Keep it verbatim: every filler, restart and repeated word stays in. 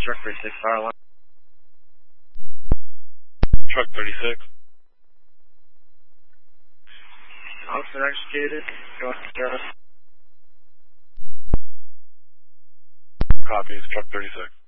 Truck thirty-six, fire alarm. Truck thirty-six. Officer executed. Go ahead, service. Copies, truck thirty-six.